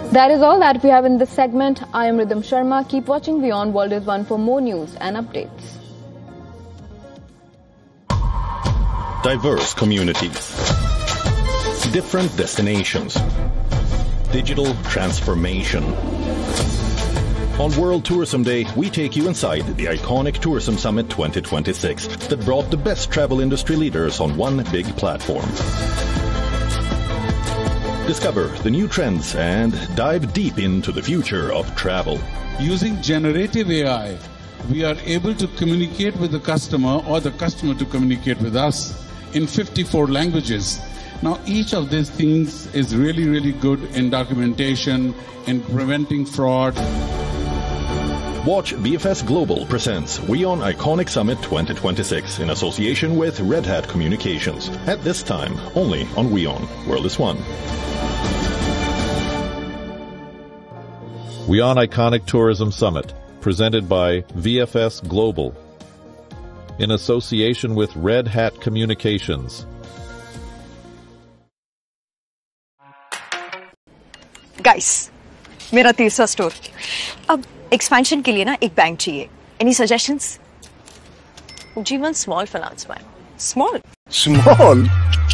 That is all that we have in this segment. I am Rhythm Sharma. Keep watching Beyond World is One for more news and updates. Diverse communities, different destinations, digital transformation. On World Tourism Day, we take you inside the iconic Tourism Summit 2026 that brought the best travel industry leaders on one big platform. Discover the new trends and dive deep into the future of travel. Using generative AI, we are able to communicate with the customer or the customer to communicate with us in 54 languages. Now, each of these things is really, really good in documentation, in preventing fraud. Watch VFS Global presents WION Iconic Summit 2026 in association with Red Hat Communications. At this time, only on WION. World is One. WION Iconic Tourism Summit, presented by VFS Global, in association with Red Hat Communications. Guys, मेरा तीसरा store. अब expansion के लिए ना एक bank चाहिए. Any suggestions? Ujjivan Small Finance Bank. Small. Small?